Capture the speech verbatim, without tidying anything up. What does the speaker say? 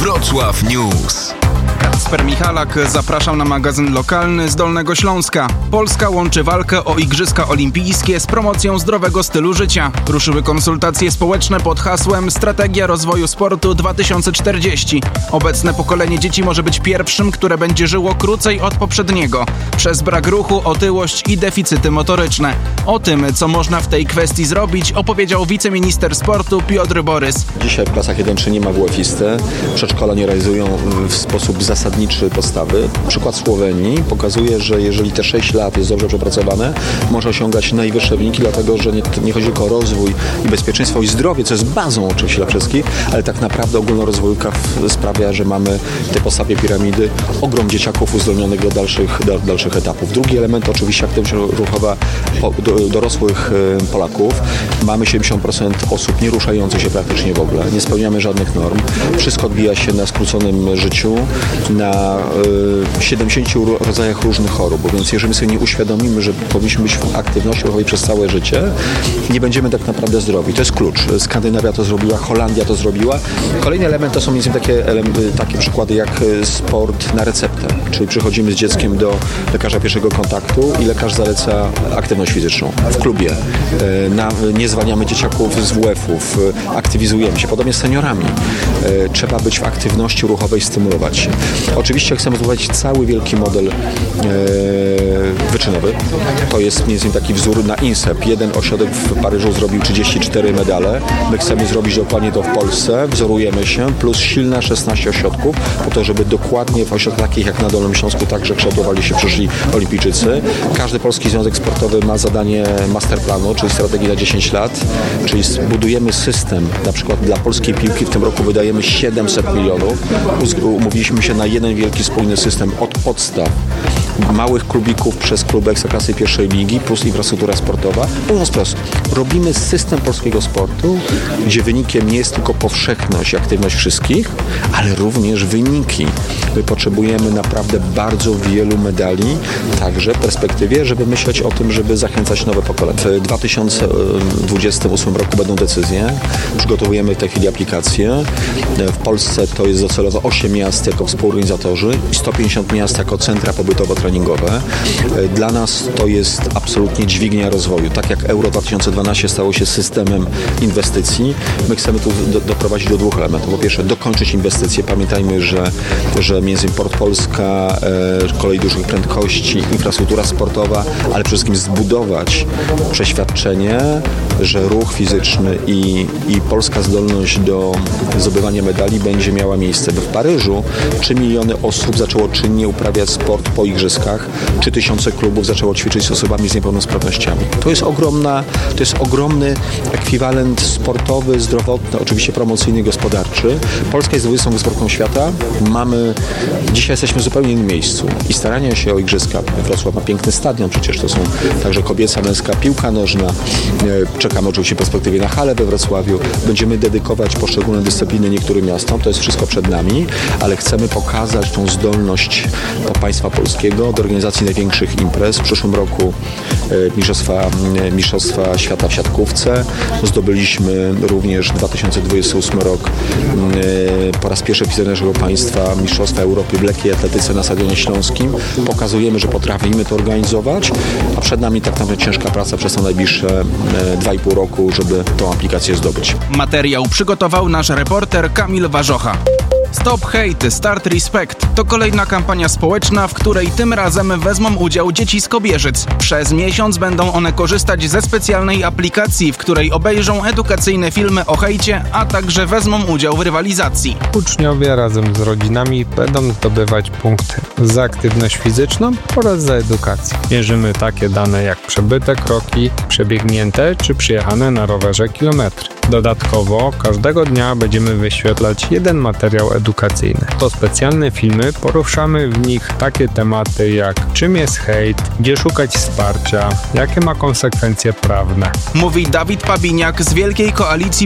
Wrocław News. Kacper Michalak zapraszał na magazyn lokalny z Dolnego Śląska. Polska łączy walkę o Igrzyska Olimpijskie z promocją zdrowego stylu życia. Ruszyły konsultacje społeczne pod hasłem Strategia Rozwoju Sportu dwa tysiące czterdzieści. Obecne pokolenie dzieci może być pierwszym, które będzie żyło krócej od poprzedniego. Przez brak ruchu, otyłość i deficyty motoryczne. O tym, co można w tej kwestii zrobić, opowiedział wiceminister sportu Piotr Borys. Dzisiaj w klasach jeden trzy nie ma W F-isty. Przedszkola nie realizują w sposób zasadniczy podstawy. Przykład Słowenii pokazuje, że jeżeli te sześć lat jest dobrze przepracowane, może osiągać najwyższe wyniki, dlatego że nie, nie chodzi tylko o rozwój i bezpieczeństwo i zdrowie, co jest bazą oczywiście dla wszystkich, ale tak naprawdę ogólnorozwójka sprawia, że mamy w tej podstawie piramidy ogrom dzieciaków uzdolnionych do dalszych, do dalszych etapów. Drugi element oczywiście aktywność ruchowa dorosłych Polaków. Mamy siedemdziesiąt procent osób nie ruszających się praktycznie w ogóle. Nie spełniamy żadnych norm. Wszystko odbija się na skróconym życiu, na y, siedemdziesięciu rodzajach różnych chorób, więc jeżeli sobie nie uświadomimy, że powinniśmy być w aktywności ruchowej przez całe życie, nie będziemy tak naprawdę zdrowi. To jest klucz. Skandynawia to zrobiła, Holandia to zrobiła. Kolejny element to są między innymi takie, takie przykłady jak sport na receptę, czyli przychodzimy z dzieckiem do lekarza pierwszego kontaktu i lekarz zaleca aktywność fizyczną w klubie. Na, nie zwalniamy dzieciaków z W F-ów, aktywizujemy się. Podobnie z seniorami. Trzeba być w aktywności ruchowej, stymulować się. Oczywiście chcemy zbudować cały wielki model e, wyczynowy. To jest między innymi taki wzór na INSEP. Jeden ośrodek w Paryżu zrobił trzydzieści cztery medale. My chcemy zrobić dokładnie to w Polsce. Wzorujemy się, plus silne szesnaście ośrodków, po to, żeby dokładnie w ośrodkach takich jak na Dolnym Śląsku także kształtowali się przyszli olimpijczycy. Każdy polski związek sportowy ma zadanie masterplanu, czyli strategii na dziesięć lat, czyli budujemy system, na przykład dla polskiej piłki w tym roku wydajemy siedemset milionów. Umówiliśmy się na jeden wielki spójny system od podstaw małych klubików przez kluby Ekstraklasy pierwszej ligi plus infrastruktura sportowa. Mówiąc prosto, robimy system polskiego sportu, gdzie wynikiem nie jest tylko powszechność i aktywność wszystkich, ale również wyniki. My potrzebujemy naprawdę bardzo wielu medali, także w perspektywie, żeby myśleć o tym, żeby zachęcać nowe pokolenia. W dwa tysiące dwudziestym ósmym roku będą decyzje. Przygotowujemy w tej chwili aplikację. W Polsce to jest docelowo osiem miast jako współorganizatorzy i sto pięćdziesiąt miast jako centra pobytowo-treningowe. Dla nas to jest absolutnie dźwignia rozwoju. Tak jak Euro dwa tysiące dwanaście stało się systemem inwestycji, my chcemy tu do, doprowadzić do dwóch elementów. Po pierwsze, dokończyć inwestycje. Pamiętajmy, że, że między innymi Port Polska, e, kolej dużych prędkości, infrastruktura sportowa, ale przede wszystkim zbudować przeświadczenie, że ruch fizyczny i, i polska zdolność do zdobywania medali będzie miała miejsce. Bo w Paryżu trzy miliony osób zaczęło czynnie uprawiać sport po igrzyskach, trzy tysiące klubów zaczęło ćwiczyć z osobami z niepełnosprawnościami. To jest ogromna, to jest ogromny ekwiwalent sportowy, zdrowotny, oczywiście promocyjny, gospodarczy. Polska jest dwudziestą wysportą świata. Mamy, dzisiaj jesteśmy w zupełnie innym miejscu i starania się o igrzyska. Wrocław ma piękny stadion, przecież to są także kobieca, męska piłka nożna. Czekamy oczywiście w perspektywie na halę we Wrocławiu. Będziemy dedykować poszczególne dyscypliny niektórym miastom. To jest wszystko przed nami, ale chcemy pokazać tą zdolność państwa polskiego do organizacji największych imprez. W przyszłym roku mistrzostwa, mistrzostwa świata w siatkówce. Zdobyliśmy również dwa tysiące dwudziesty ósmy rok po raz pierwszy w historii naszego państwa mistrzostwa Europy w lekkiej atletyce na Stadionie Śląskim. Pokazujemy, że potrafimy to organizować, a przed nami tak naprawdę ciężka praca przez te najbliższe dwa i pół roku, żeby tą aplikację zdobyć. Materiał przygotował nasz reporter Kamil Warzocha. Stop Hate, Start Respect to kolejna kampania społeczna, w której tym razem wezmą udział dzieci z Kobierzyc. Przez miesiąc będą one korzystać ze specjalnej aplikacji, w której obejrzą edukacyjne filmy o hejcie, a także wezmą udział w rywalizacji. Uczniowie razem z rodzinami będą zdobywać punkty za aktywność fizyczną oraz za edukację. Mierzymy takie dane jak przebyte kroki, przebiegnięte czy przyjechane na rowerze kilometry. Dodatkowo każdego dnia będziemy wyświetlać jeden materiał edukacyjny. To specjalne filmy, poruszamy w nich takie tematy jak czym jest hejt, gdzie szukać wsparcia, jakie ma konsekwencje prawne. Mówi Dawid Pabiniak z Wielkiej Koalicji